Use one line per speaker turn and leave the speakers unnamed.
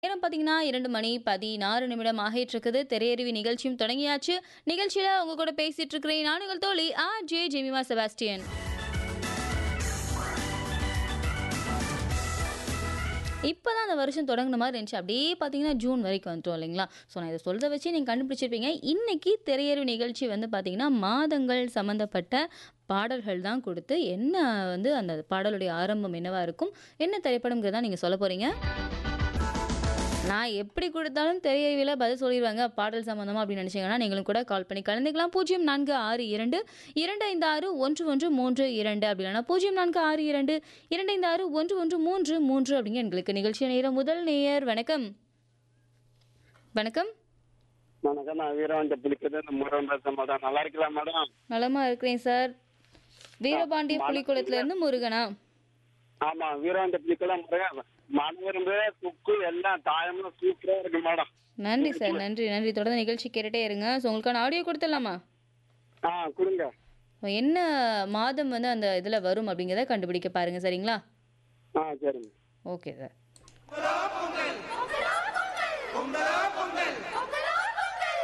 நேரம் பார்த்தீங்கன்னா 2 மணி 16 நிமிடம் ஆகிட்டு இருக்குது. திரையருவி நிகழ்ச்சியும் தொடங்கியாச்சு. நிகழ்ச்சியில உங்க கூட பேசிட்டு இருக்கிறேன் நான் உங்கள் தோழி ஆர்ஜே ஜெமிமா செபாஸ்டியன். இப்பதான் அந்த வருஷம் தொடங்குன மாதிரி இருந்துச்சு. அப்படியே பார்த்தீங்கன்னா ஜூன் வரைக்கும் வந்துட்டோம் இல்லைங்களா? ஸோ நான் இத சொல்றத வச்சு நீங்க கண்டுபிடிச்சிருப்பீங்க. இன்னைக்கு திரையரவு நிகழ்ச்சி வந்து பார்த்தீங்கன்னா, மாதங்கள் சம்மந்தப்பட்ட பாடல்கள் தான் குடுத்து, என்ன வந்து அந்த பாடலுடைய ஆரம்பம் என்னவா இருக்கும்? என்ன திரைப்படம்ங்கிறத நீங்க சொல்லப் போறீங்க. நான் எப்படி குடுத்தாலும் திரையரவில பதில் சொல்லிருவாங்க, பாடல் சம்மந்தமா அப்படின்னு நினைச்சீங்கன்னா, நீங்களும் கூட கால் பண்ணி கலந்துக்கலாம். 0462 256 1132 அப்படி இல்லைனா 0462 256 1133 அப்படிங்க எங்களுக்கு நிகழ்ச்சி நேரம். முதல் நேயர் வணக்கம். வணக்கம்.
வணக்கம். நான் வீரவாண்டி புலிக்குது முருகன் பேசுறேன் மேடம். நல்லா இருக்கலாம் மேடம்?
நலமா இருக்கிறேன் சார். வீரபாண்டிய புலிக்குளத்துல இருந்து முருகனா?
ஆமா, வீரவாண்டி புலிக்குள்ள முருகன். மனவிரும்பு குக்கு எல்லாம் தாயமும் சூப்பரா இருக்கு மேடம்.
நன்றி சார். நன்றி நன்றி. தொடர்ந்து நிகழ்ச்சி கேட்டுட்டே இருங்க. ஸோ உங்களுக்கான ஆடியோ கொடுத்துடலாமா?
கொடுங்க.
என்ன மாதம் வந்து அந்த இதுல வரும் அப்படிங்கிறத கண்டுபிடிக்க பாருங்க. சரிங்களா?
சரிங்க.
Okay sir.
பொங்கலோ பொங்கல் பொங்கலோ பொங்கல் பொங்கலோ பொங்கல்